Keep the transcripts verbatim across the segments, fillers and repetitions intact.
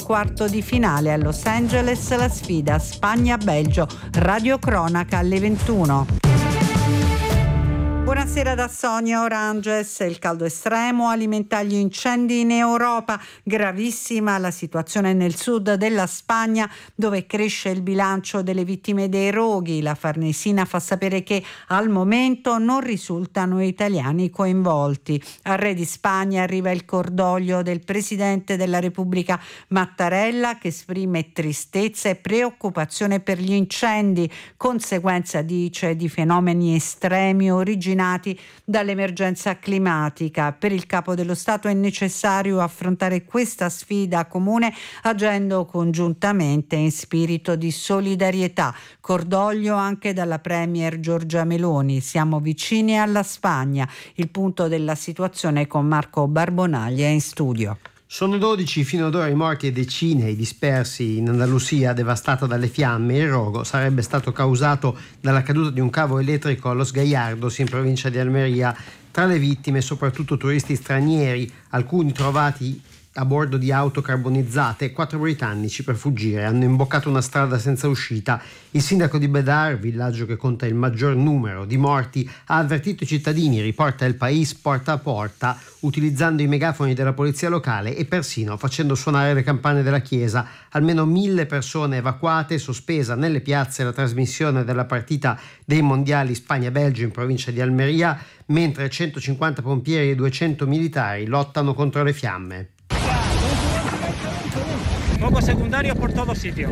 quarto di finale a Los Angeles la sfida Spagna-Belgio. Radiocronaca alle ventuno. Buonasera da Sonia Oranges. Il caldo estremo alimenta gli incendi in Europa. Gravissima la situazione nel sud della Spagna, dove cresce il bilancio delle vittime dei roghi. La Farnesina fa sapere che al momento non risultano italiani coinvolti. Al re di Spagna arriva il cordoglio del presidente della Repubblica Mattarella, che esprime tristezza e preoccupazione per gli incendi, conseguenza, dice, di fenomeni estremi originati dall'emergenza climatica. Per il capo dello Stato è necessario affrontare questa sfida comune agendo congiuntamente in spirito di solidarietà. Cordoglio anche dalla premier Giorgia Meloni. Siamo vicini alla Spagna. Il punto della situazione con Marco Barbonaglia in studio. Sono dodici fino ad ora i morti e decine i dispersi in Andalusia, devastata dalle fiamme. Il rogo sarebbe stato causato dalla caduta di un cavo elettrico a Los Gallardos, in provincia di Almeria. Tra le vittime soprattutto turisti stranieri, alcuni trovati a bordo di auto carbonizzate. Quattro britannici, per fuggire, hanno imboccato una strada senza uscita. Il sindaco di Bedar, villaggio che conta il maggior numero di morti, ha avvertito i cittadini, riporta Il País, porta a porta, utilizzando i megafoni della polizia locale e persino facendo suonare le campane della chiesa. Almeno mille persone evacuate, sospesa nelle piazze la trasmissione della partita dei mondiali Spagna-Belgio in provincia di Almeria, mentre centocinquanta pompieri e duecento militari lottano contro le fiamme. Fuego secundario por todos sitios.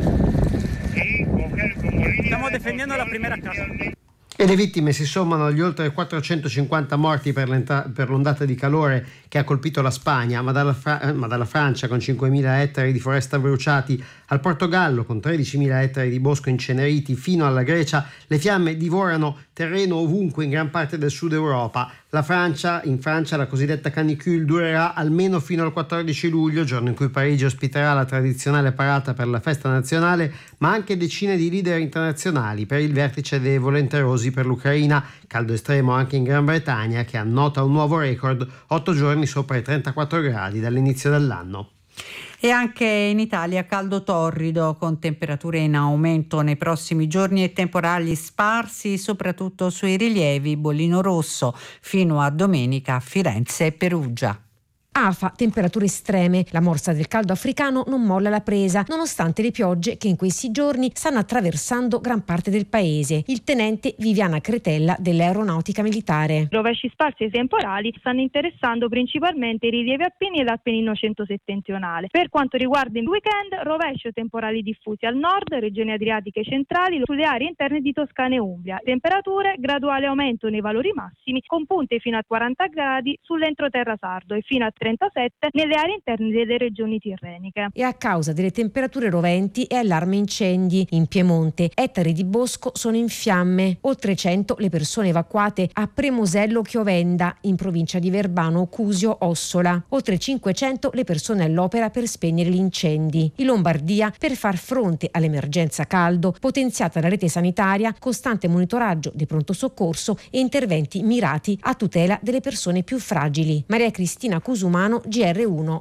Estamos defendiendo la primera casa. E le vittime si sommano agli oltre quattrocentocinquanta morti per, per l'ondata di calore che ha colpito la Spagna, ma dalla, Fra- ma dalla Francia con cinquemila ettari di foresta bruciati, al Portogallo con tredicimila ettari di bosco inceneriti, fino alla Grecia, le fiamme divorano terreno ovunque in gran parte del sud Europa. La Francia, in Francia la cosiddetta canicule durerà almeno fino al quattordici luglio, giorno in cui Parigi ospiterà la tradizionale parata per la festa nazionale, ma anche decine di leader internazionali per il vertice dei volenterosi per l'Ucraina. Caldo estremo anche in Gran Bretagna, che annota un nuovo record, otto giorni sopra i trentaquattro gradi dall'inizio dell'anno. E anche in Italia caldo torrido, con temperature in aumento nei prossimi giorni e temporali sparsi soprattutto sui rilievi, bollino rosso, fino a domenica a Firenze e Perugia. Afa, temperature estreme. La morsa del caldo africano non molla la presa, nonostante le piogge che in questi giorni stanno attraversando gran parte del paese. Il tenente Viviana Cretella dell'Aeronautica Militare. Rovesci sparsi e temporali stanno interessando principalmente i rilievi appennini e l'Appennino centosettentrionale. Per quanto riguarda il weekend, rovesci o temporali diffusi al nord, regioni adriatiche centrali, sulle aree interne di Toscana e Umbria. Temperature, graduale aumento nei valori massimi, con punte fino a quaranta gradi sull'entroterra sardo e fino a trentasette nelle aree interne delle regioni tirreniche. E a causa delle temperature roventi è allarme incendi. In Piemonte ettari di bosco sono in fiamme. Oltre cento le persone evacuate a Premosello Chiovenda, in provincia di Verbano, Cusio, Ossola. Oltre cinquecento le persone all'opera per spegnere gli incendi. In Lombardia, per far fronte all'emergenza caldo, potenziata la rete sanitaria, costante monitoraggio di pronto soccorso e interventi mirati a tutela delle persone più fragili. Maria Cristina Cusumano, G R uno.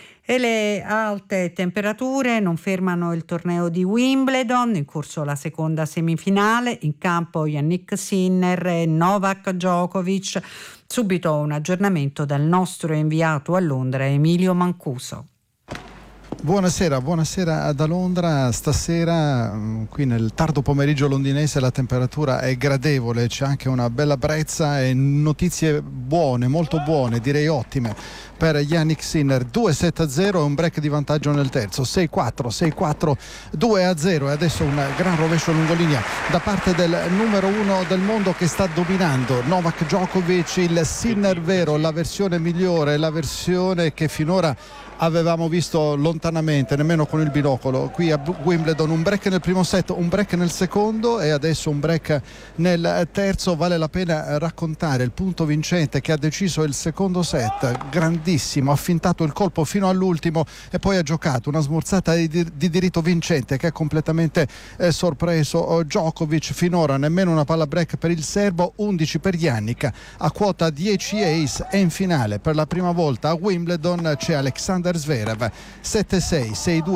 E le alte temperature non fermano il torneo di Wimbledon, in corso la seconda semifinale, in campo Jannik Sinner e Novak Djokovic. Subito un aggiornamento dal nostro inviato a Londra Emilio Mancuso. Buonasera, buonasera da Londra. Stasera qui nel tardo pomeriggio londinese la temperatura è gradevole, c'è anche una bella brezza e notizie buone, molto buone, direi ottime per Jannik Sinner. Due sette a zero e un break di vantaggio nel terzo, sei quattro, sei quattro, due a zero, e adesso un gran rovescio lungolinea da parte del numero uno del mondo che sta dominando, Novak Djokovic, il Sinner vero, la versione migliore, la versione che finora avevamo visto lontanamente, nemmeno con il binocolo. Qui a Wimbledon un break nel primo set, un break nel secondo e adesso un break nel terzo. Vale la pena raccontare il punto vincente che ha deciso il secondo set, grandissimo, ha fintato il colpo fino all'ultimo e poi ha giocato una smorzata di, di diritto vincente che ha completamente eh, sorpreso Djokovic. Finora nemmeno una palla break per il serbo, undici per Jannik, a quota dieci ace, e in finale per la prima volta a Wimbledon c'è Alexander Zverev, sette sei, sei due.